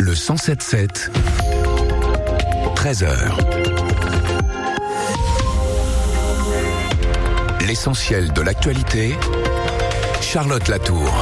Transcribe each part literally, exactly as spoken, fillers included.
Le cent sept sept, treize heures. L'essentiel de l'actualité, Charlotte Latour.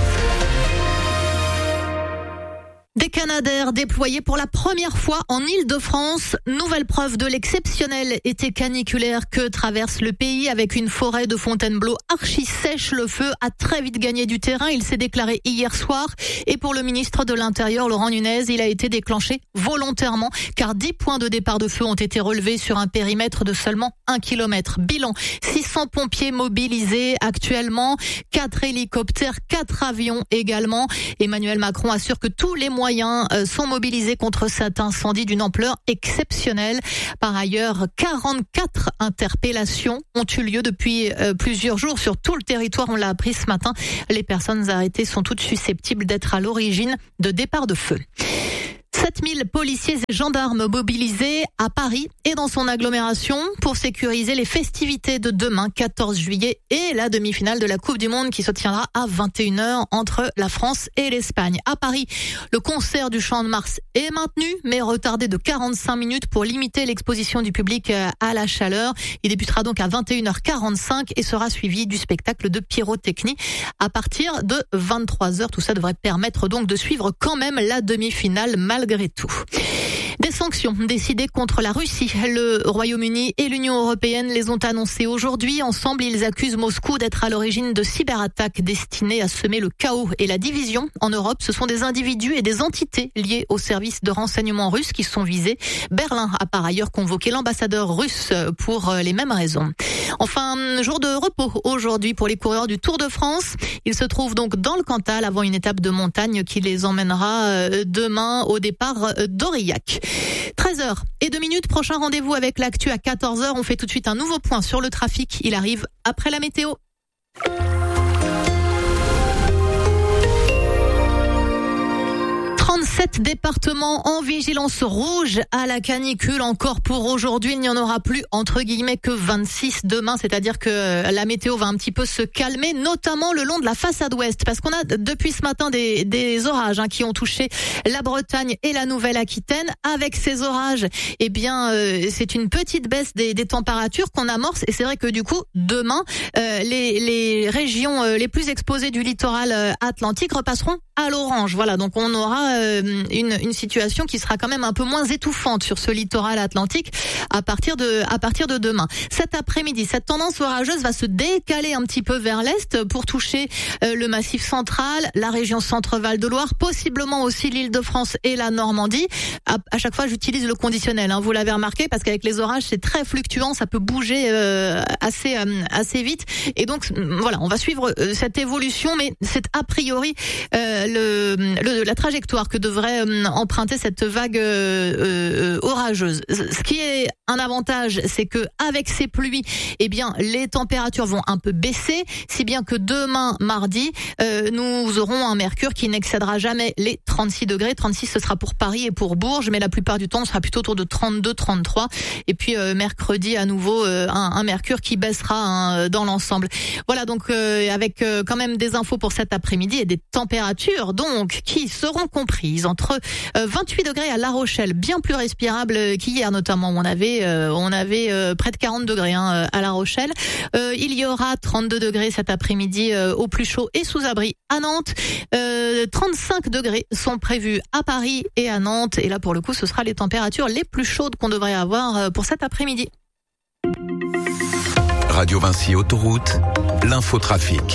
Des Canadair déployés pour la première fois en Île-de-France. Nouvelle preuve de l'exceptionnel été caniculaire que traverse le pays avec une forêt de Fontainebleau archi sèche. Le feu a très vite gagné du terrain. Il s'est déclaré hier soir. Et pour le ministre de l'Intérieur, Laurent Nunez, il a été déclenché volontairement car dix points de départ de feu ont été relevés sur un périmètre de seulement un kilomètre. Bilan, six cents pompiers mobilisés actuellement, quatre hélicoptères, quatre avions également. Emmanuel Macron assure que tous les moyens moyens sont mobilisés contre cet incendie d'une ampleur exceptionnelle. Par ailleurs, quarante-quatre interpellations ont eu lieu depuis euh, plusieurs jours sur tout le territoire. On l'a appris ce matin. Les personnes arrêtées sont toutes susceptibles d'être à l'origine de départs de feu. sept mille policiers et gendarmes mobilisés à Paris et dans son agglomération pour sécuriser les festivités de demain, quatorze juillet, et la demi-finale de la Coupe du Monde qui se tiendra à vingt et une heures entre la France et l'Espagne. À Paris, le concert du Chant de Mars est maintenu, mais retardé de quarante-cinq minutes pour limiter l'exposition du public à la chaleur. Il débutera donc à vingt et une heures quarante-cinq et sera suivi du spectacle de pyrotechnie à partir de vingt-trois heures. Tout ça devrait permettre donc de suivre quand même la demi-finale malgré tout. Des sanctions décidées contre la Russie. Le Royaume-Uni et l'Union européenne les ont annoncées aujourd'hui. Ensemble, ils accusent Moscou d'être à l'origine de cyberattaques destinées à semer le chaos et la division. En Europe, ce sont des individus et des entités liées aux services de renseignement russes qui sont visés. Berlin a par ailleurs convoqué l'ambassadeur russe pour les mêmes raisons. Enfin, jour de repos aujourd'hui pour les coureurs du Tour de France. Ils se trouvent donc dans le Cantal avant une étape de montagne qui les emmènera demain au départ d'Aurillac. treize heures et deux minutes, prochain rendez-vous avec l'actu à quatorze heures. On fait tout de suite un nouveau point sur le trafic. Il arrive après la météo. trente-sept départements en vigilance rouge à la canicule. Encore pour aujourd'hui, il n'y en aura plus entre guillemets que vingt-six demain, c'est-à-dire que la météo va un petit peu se calmer, notamment le long de la façade ouest, parce qu'on a depuis ce matin des, des orages hein, qui ont touché la Bretagne et la Nouvelle-Aquitaine. Avec ces orages, eh bien, euh, c'est une petite baisse des, des températures qu'on amorce, et c'est vrai que du coup, demain, euh, les, les régions euh, les plus exposées du littoral euh, atlantique repasseront à l'orange. Voilà, donc on aura euh, une, une situation qui sera quand même un peu moins étouffante sur ce littoral atlantique à partir de à partir de demain. Cet après-midi, cette tendance orageuse va se décaler un petit peu vers l'est pour toucher euh, le Massif central, la région Centre-Val de Loire, possiblement aussi l'Île-de-France et la Normandie. À, à chaque fois, j'utilise le conditionnel. Hein, vous l'avez remarqué, parce qu'avec les orages, c'est très fluctuant, ça peut bouger euh, assez euh, assez vite. Et donc voilà, on va suivre euh, cette évolution, mais c'est a priori euh, le, le la trajectoire que devrait euh, emprunter cette vague euh, euh, orageuse. Ce qui est un avantage, c'est que avec ces pluies, eh bien les températures vont un peu baisser, si bien que demain mardi, euh, nous aurons un mercure qui n'excédera jamais les trente-six degrés. trente-six, ce sera pour Paris et pour Bourges, mais la plupart du temps, on sera plutôt autour de trente-deux, trente-trois. Et puis euh, mercredi, à nouveau, euh, un, un mercure qui baissera hein, dans l'ensemble. Voilà, donc euh, avec euh, quand même des infos pour cet après-midi et des températures donc qui seront comprises entre euh, vingt-huit degrés à La Rochelle, bien plus respirable qu'hier notamment. On avait euh, on avait euh, près de quarante degrés hein, à La Rochelle. Euh, il y aura trente-deux degrés cet après-midi euh, au plus chaud et sous abri à Nantes. Euh, trente-cinq degrés sont prévus à Paris et à Nantes. Et là, pour le coup, ce sera les températures les plus chaudes qu'on devrait avoir pour cet après-midi. Radio Vinci Autoroute, l'infotrafic.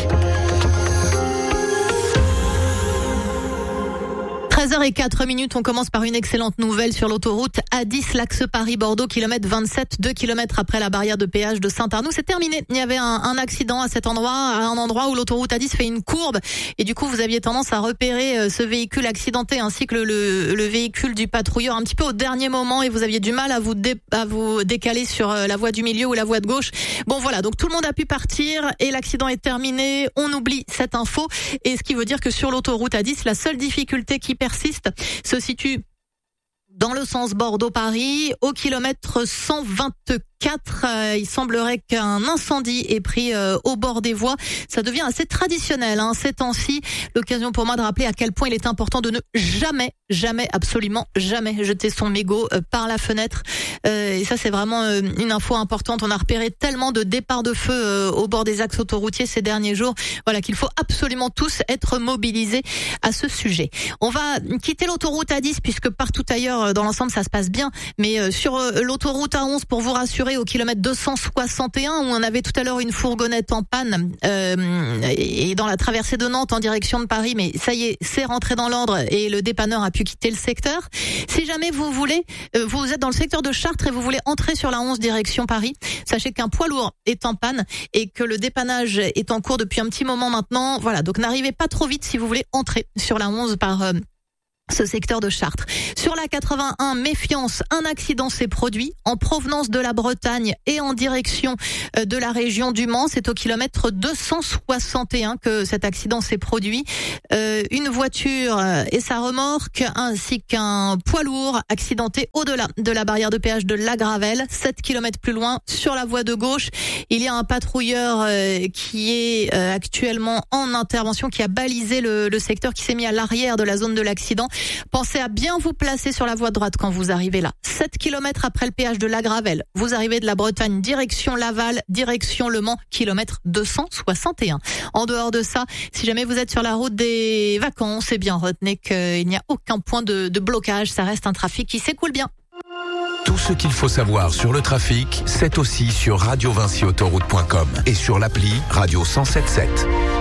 treize heures zéro quatre minutes, on commence par une excellente nouvelle sur l'autoroute A dix, l'axe Paris-Bordeaux, kilomètre vingt-sept, deux kilomètres après la barrière de péage de Saint-Arnoux. C'est terminé. Il y avait un, un accident à cet endroit, à un endroit où l'autoroute A dix fait une courbe. Et du coup, vous aviez tendance à repérer ce véhicule accidenté ainsi que le, le, le véhicule du patrouilleur un petit peu au dernier moment et vous aviez du mal à vous, dé, à vous décaler sur la voie du milieu ou la voie de gauche. Bon, voilà. Donc, tout le monde a pu partir et l'accident est terminé. On oublie cette info. Et ce qui veut dire que sur l'autoroute A dix, la seule difficulté qui persiste se situe dans le sens Bordeaux-Paris, au kilomètre cent vingt-quatre. quatre. Euh, il semblerait qu'un incendie ait pris euh, au bord des voies. Ça devient assez traditionnel hein, ces temps-ci. L'occasion pour moi de rappeler à quel point il est important de ne jamais, jamais, absolument jamais jeter son mégot euh, par la fenêtre. Euh, et ça, c'est vraiment euh, une info importante. On a repéré tellement de départs de feu euh, au bord des axes autoroutiers ces derniers jours. Voilà qu'il faut absolument tous être mobilisés à ce sujet. On va quitter l'autoroute A dix puisque partout ailleurs dans l'ensemble ça se passe bien. Mais euh, sur euh, l'autoroute A onze, pour vous rassurer, au kilomètre deux cent soixante et un, où on avait tout à l'heure une fourgonnette en panne euh, et dans la traversée de Nantes en direction de Paris, mais ça y est, c'est rentré dans l'ordre et le dépanneur a pu quitter le secteur. Si jamais vous voulez, euh, vous êtes dans le secteur de Chartres et vous voulez entrer sur la onze direction Paris, sachez qu'un poids lourd est en panne et que le dépannage est en cours depuis un petit moment maintenant. Voilà, donc n'arrivez pas trop vite si vous voulez entrer sur la onze par euh, ce secteur de Chartres. Sur la quatre-vingt-un, méfiance, un accident s'est produit en provenance de la Bretagne et en direction de la région du Mans. C'est au kilomètre deux cent soixante et un que cet accident s'est produit. Euh, une voiture et sa remorque ainsi qu'un poids lourd accidenté au-delà de la barrière de péage de La Gravelle. sept kilomètres plus loin, sur la voie de gauche, il y a un patrouilleur euh, qui est euh, actuellement en intervention, qui a balisé le, le secteur, qui s'est mis à l'arrière de la zone de l'accident. Pensez à bien vous placer sur la voie de droite quand vous arrivez là. sept kilomètres après le péage de La Gravelle, vous arrivez de la Bretagne, direction Laval, direction Le Mans, kilomètre deux cent soixante et un. En dehors de ça, si jamais vous êtes sur la route des vacances, eh bien retenez qu'il n'y a aucun point de, de blocage. Ça reste un trafic qui s'écoule bien. Tout ce qu'il faut savoir sur le trafic, c'est aussi sur radio vinci autoroute point com et sur l'appli Radio cent soixante-sept.